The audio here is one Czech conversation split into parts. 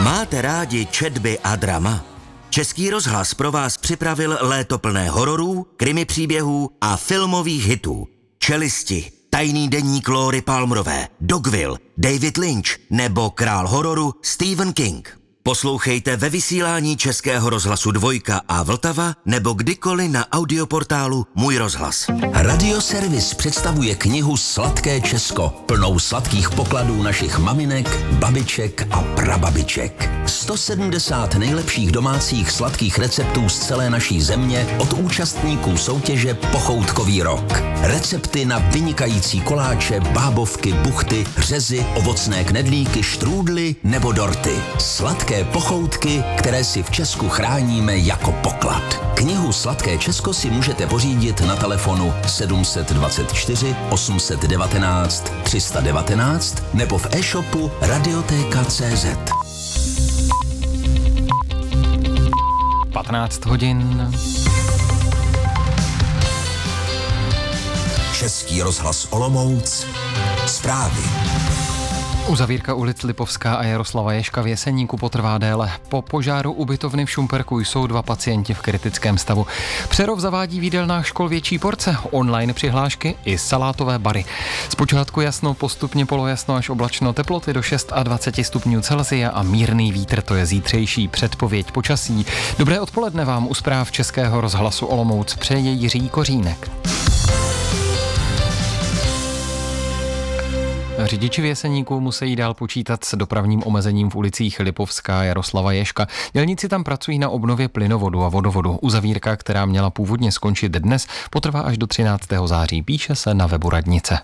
Máte rádi četby a drama? Český rozhlas pro vás připravil léto plné hororů, krimi příběhů a filmových hitů. Čelisti, Tajný deník Lóry Palmerové, Dogville, David Lynch nebo král hororu Stephen King. Poslouchejte ve vysílání Českého rozhlasu Dvojka a Vltava nebo kdykoliv na audioportálu Můj rozhlas. Radioservis představuje knihu Sladké Česko, plnou sladkých pokladů našich maminek, babiček a prababiček. 170 nejlepších domácích sladkých receptů z celé naší země od účastníků soutěže Pochoutkový rok. Recepty na vynikající koláče, bábovky, buchty, řezy, ovocné knedlíky, štrůdly nebo dorty. Sladké pochoutky, které si v Česku chráníme jako poklad. Knihu Sladké Česko si můžete pořídit na telefonu 724 819 319 nebo v e-shopu Radioteka.cz. 15 hodin. Český rozhlas Olomouc. Zprávy. Uzavírka ulic Lipovská a Jaroslava Ježka v Jeseníku potrvá déle. Po požáru ubytovny v Šumperku jsou 2 pacienti v kritickém stavu. Přerov zavádí v jídelnách škol větší porce, online přihlášky i salátové bary. Zpočátku jasno, postupně polojasno až oblačno, teploty do 26 stupňů Celsia a mírný vítr, to je zítřejší předpověď počasí. Dobré odpoledne vám u zpráv Českého rozhlasu Olomouc přeje Jiří Kořínek. Řidiči v Jeseníku musí dál počítat s dopravním omezením v ulicích Lipovská a Jaroslava Ježka. Dělníci tam pracují na obnově plynovodu a vodovodu. Uzavírka, která měla původně skončit dnes, potrvá až do 13. září, píše se na webu radnice.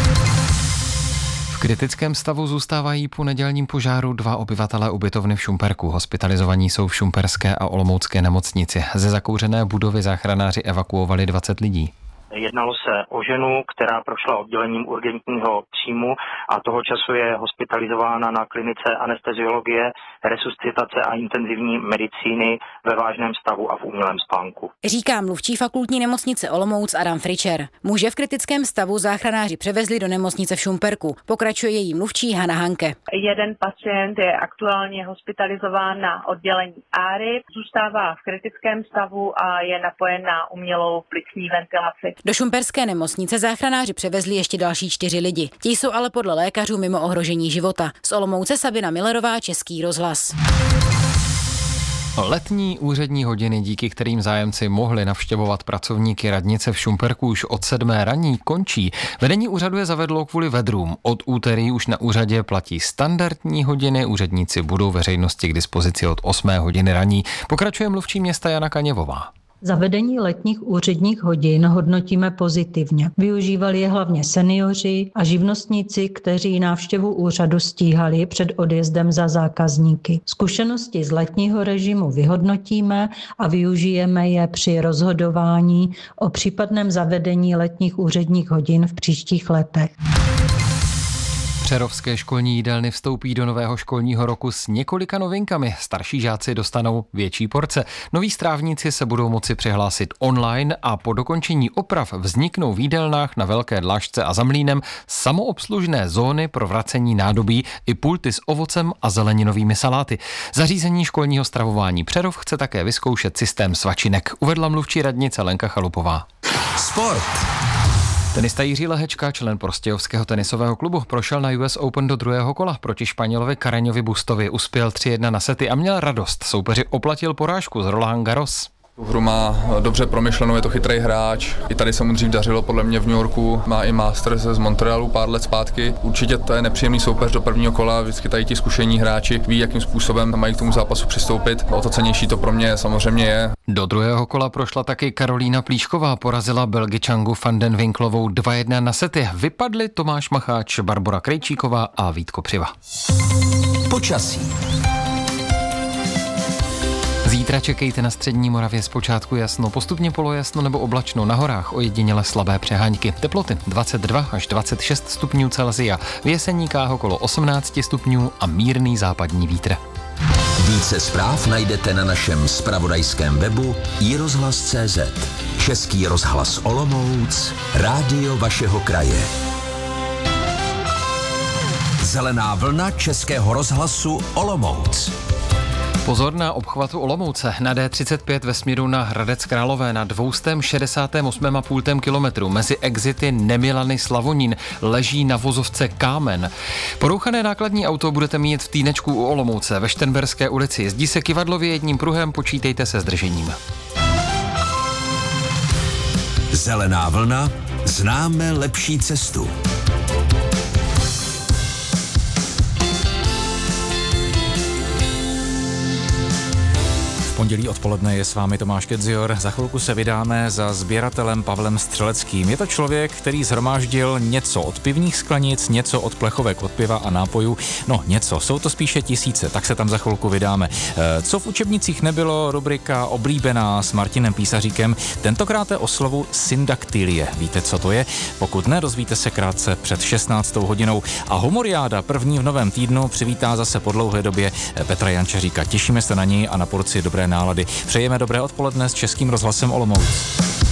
V kritickém stavu zůstávají po nedělním požáru 2 obyvatelé ubytovny v Šumperku. Hospitalizovaní jsou v šumperské a olomoucké nemocnici. Ze zakouřené budovy záchranáři evakuovali 20 lidí. Jednalo se o ženu, která prošla oddělením urgentního příjmu a toho času je hospitalizována na klinice anesteziologie, resuscitace a intenzivní medicíny ve vážném stavu a v umělém spánku. Říká mluvčí fakultní nemocnice Olomouc Adam Fričer. Muže v kritickém stavu záchranáři převezli do nemocnice v Šumperku. Pokračuje její mluvčí Hana Hanke. Jeden pacient je aktuálně hospitalizován na oddělení Áry, zůstává v kritickém stavu a je napojen na umělou plicní ventilaci. Do šumperské nemocnice záchranáři převezli ještě další 4 lidi. Ti jsou ale podle lékařů mimo ohrožení života. Z Olomouce Sabina Millerová, Český rozhlas. Letní úřední hodiny, díky kterým zájemci mohli navštěvovat pracovníky radnice v Šumperku už od 7 raní, končí. Vedení úřadu je zavedlo kvůli vedrům. Od úterý už na úřadě platí standardní hodiny, úředníci budou veřejnosti k dispozici od 8 hodiny raní. Pokračuje mluvčí města Jana Kaněvová. Zavedení letních úředních hodin hodnotíme pozitivně. Využívali je hlavně seniori a živnostníci, kteří návštěvu úřadu stíhali před odjezdem za zákazníky. Zkušenosti z letního režimu vyhodnotíme a využijeme je při rozhodování o případném zavedení letních úředních hodin v příštích letech. Přerovské školní jídelny vstoupí do nového školního roku s několika novinkami. Starší žáci dostanou větší porce. Noví strávníci se budou moci přihlásit online a po dokončení oprav vzniknou v jídelnách na Velké Dlážce a za Mlýnem samoobslužné zóny pro vracení nádobí i pulty s ovocem a zeleninovými saláty. Zařízení školního stravování Přerov chce také vyzkoušet systém svačinek, uvedla mluvčí radnice Lenka Chalupová. Sport. Tenista Jiří Lehečka, člen prostějovského tenisového klubu, prošel na US Open do druhého kola. Proti Španělovi Kareňovi Bustovi uspěl 3-1 na sety a měl radost. Soupeři oplatil porážku z Roland Garros. Tu hru má dobře promyšlenou, je to chytrý hráč. I tady se mu dřív dařilo, podle mě v New Yorku. Má i Masters z Montrealu pár let zpátky. Určitě to je nepříjemný soupeř do prvního kola. Vždycky tady ti zkušení hráči ví, jakým způsobem mají k tomu zápasu přistoupit. O to cennější to pro mě samozřejmě je. Do druhého kola prošla taky Karolína Plíšková, porazila Belgičanku van den Winklovou 2-1 na sety. Vypadli Tomáš Macháč, Barbora Krejčíková a Vítko Přiva. Počasí. Zítra čekejte na střední Moravě zpočátku jasno, postupně polojasno nebo oblačno, na horách ojediněle slabé přehánky. Teploty 22 až 26 stupňů Celsia, v Jeseníkách okolo 18 stupňů a mírný západní vítr. Více zpráv najdete na našem zpravodajském webu iRozhlas.cz. Český rozhlas Olomouc, rádio vašeho kraje. Zelená vlna Českého rozhlasu Olomouc. Pozor na obchvatu Olomouce. Na D35 ve směru na Hradec Králové na 268,5 kilometru mezi exity Nemilany Slavonín leží na vozovce kámen. Porouchané nákladní auto budete mít v týdnečku u Olomouce ve Šternberské ulici. Jezdí se kyvadlově jedním pruhem, počítejte se zdržením. Zelená vlna, známe lepší cestu. Pondělí odpoledne je s vámi Tomáš Kedzior. Za chvilku se vydáme za sběratelem Pavlem Střeleckým. Je to člověk, který shromáždil něco od pivních sklenic, něco od plechovek od piva a nápojů. No něco, jsou to spíše tisíce, tak se tam za chvilku vydáme. Co v učebnicích nebylo, rubrika oblíbená s Martinem Písaříkem. Tentokrát je o slovu syndaktylie. Víte, co to je? Pokud ne, dozvíte se krátce před 16. hodinou. A Humoriáda první v novém týdnu přivítá zase po dlouhé době Petra Jančaříka. Těšíme se na něj a na porci dobré nálady. Přejeme dobré odpoledne s Českým rozhlasem Olomouc.